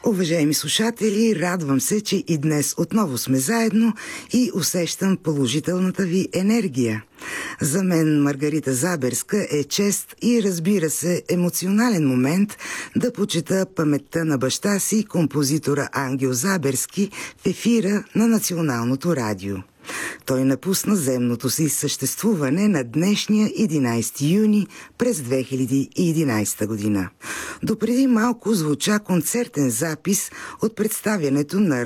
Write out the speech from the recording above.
Уважаеми слушатели, радвам се, че и днес отново сме заедно и усещам положителната ви енергия. За мен Маргарита Заберска е чест и, разбира се, емоционален момент да почета паметта на баща си, композитора Ангел Заберски, в ефира на Националното радио. Той напусна земното си съществуване на днешния 11 юни през 2011 година. Допреди малко звуча концертен запис от представянето на